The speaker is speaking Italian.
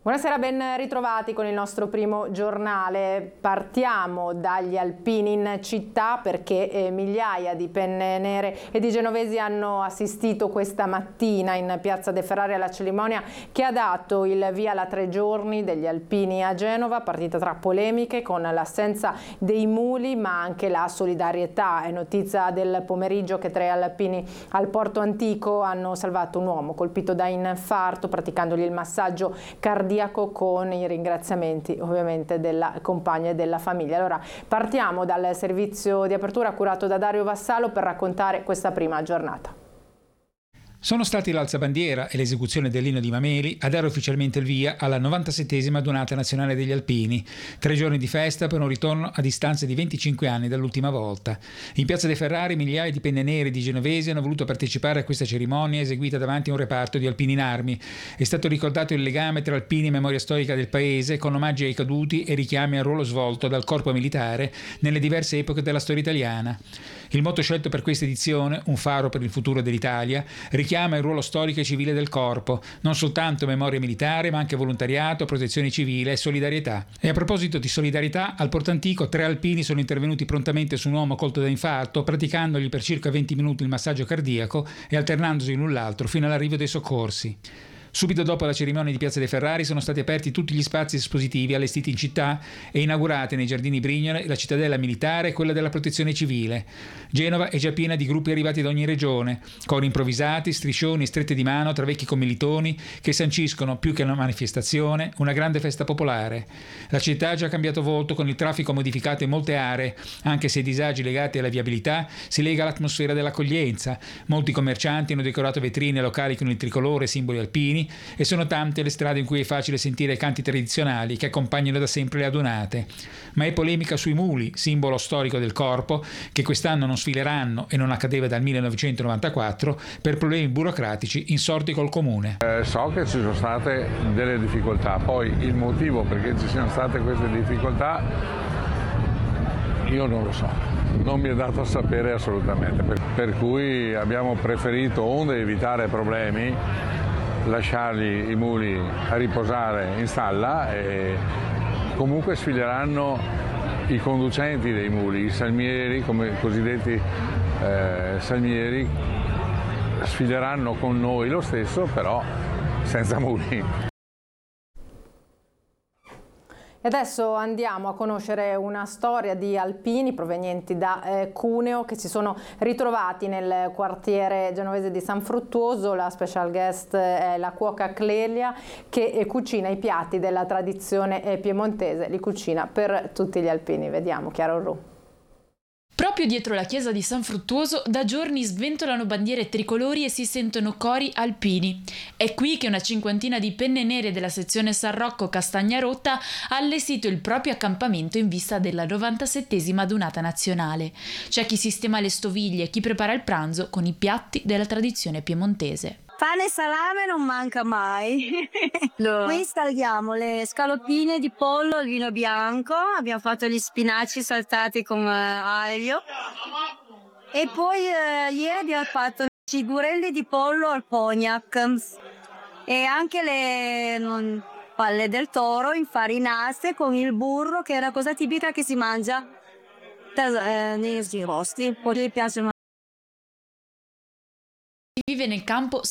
Buonasera, ben ritrovati con il nostro primo giornale. Partiamo dagli alpini in città perché migliaia di penne nere e di genovesi hanno assistito questa mattina in Piazza De Ferrari alla cerimonia che ha dato il via alla 3 giorni degli alpini a Genova, partita tra polemiche con l'assenza dei muli ma anche la solidarietà. È notizia del pomeriggio che 3 alpini al Porto Antico hanno salvato un uomo colpito da infarto praticandogli il massaggio cardiaco con i ringraziamenti ovviamente della compagna e della famiglia. Allora partiamo dal servizio di apertura curato da Dario Vassalo per raccontare questa prima giornata. Sono stati l'alzabandiera e l'esecuzione dell'inno di Mameli a dare ufficialmente il via alla 97esima Donata Nazionale degli Alpini, 3 giorni di festa per un ritorno a distanza di 25 anni dall'ultima volta. In Piazza De Ferrari migliaia di penne nere di genovesi hanno voluto partecipare a questa cerimonia eseguita davanti a un reparto di alpini in armi. È stato ricordato il legame tra alpini e memoria storica del paese con omaggi ai caduti e richiami al ruolo svolto dal corpo militare nelle diverse epoche della storia italiana. Il motto scelto per questa edizione, un faro per il futuro dell'Italia, richiama il ruolo storico e civile del corpo, non soltanto memoria militare ma anche volontariato, protezione civile e solidarietà. E a proposito di solidarietà, al Porto Antico 3 alpini sono intervenuti prontamente su un uomo colto da infarto, praticandogli per circa 20 minuti il massaggio cardiaco e alternandosi l'un l'altro fino all'arrivo dei soccorsi. Subito dopo la cerimonia di Piazza De Ferrari sono stati aperti tutti gli spazi espositivi allestiti in città e inaugurate nei giardini Brignole la cittadella militare e quella della protezione civile. Genova è già piena di gruppi arrivati da ogni regione, cori improvvisati, striscioni e strette di mano tra vecchi commilitoni che sanciscono, più che una manifestazione, una grande festa popolare. La città ha già cambiato volto con il traffico modificato in molte aree, anche se i disagi legati alla viabilità si lega all'atmosfera dell'accoglienza. Molti commercianti hanno decorato vetrine e locali con il tricolore e simboli alpini, e sono tante le strade in cui è facile sentire i canti tradizionali che accompagnano da sempre le adunate. Ma è polemica sui muli, simbolo storico del corpo, che quest'anno non sfileranno e non accadeva dal 1994 per problemi burocratici insorti col comune. So che ci sono state delle difficoltà, poi il motivo perché ci siano state queste difficoltà io non lo so, non mi è dato a sapere assolutamente, per cui abbiamo preferito, onde evitare problemi, lasciargli i muli a riposare in stalla e comunque sfileranno i conducenti dei muli, i salmieri, come i cosiddetti salmieri, sfileranno con noi lo stesso, però senza muli. E adesso andiamo a conoscere una storia di alpini provenienti da Cuneo che si sono ritrovati nel quartiere genovese di San Fruttuoso. La special guest è la cuoca Clelia che cucina i piatti della tradizione piemontese, li cucina per tutti gli alpini. Vediamo, Chiara Orru. Proprio dietro la chiesa di San Fruttuoso da giorni sventolano bandiere tricolori e si sentono cori alpini. È qui che una cinquantina di penne nere della sezione San Rocco Castagnarotta ha allestito il proprio accampamento in vista della 97esima Donata Nazionale. C'è chi sistema le stoviglie e chi prepara il pranzo con i piatti della tradizione piemontese. Pane e salame non manca mai. No. Qui installiamo le scaloppine di pollo al vino bianco, abbiamo fatto gli spinaci saltati con aglio e poi ieri abbiamo fatto i cigurelli di pollo al cognac e anche le palle del toro infarinate con il burro, che è una cosa tipica che si mangia nei rosti, poi gli piace. Vive nel campo